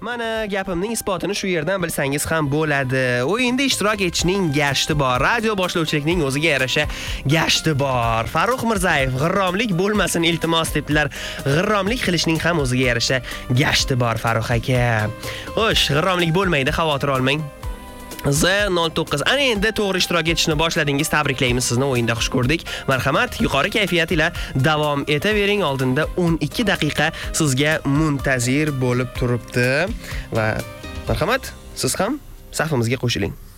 Mana gapimning isbotini shu yerdan bilsangiz ham bo'ladi. O'yinda ishtirok etishning gashti bor. Radio boshlovchilikning o'ziga yarasha gashti bor. Farruh Mirzayev g'irromlik bo'lmasin iltimos debdilar. G'irromlik qilishning ham o'ziga yarasha gashti bor Farruh aka. Xo'sh, g'irromlik bo'lmaydi, xavotir olmang. Z09. Ana endi to'g'ri ishtirok etishni boshladingiz. Tabriklaymiz sizni. O'yinda xush ko'rdik. Marhamat, yuqori kayfiyat ila davom etavering. Oldinda 12 daqiqa sizga muntazir bo'lib turibdi va marhamat, siz ham safimizga qo'shiling.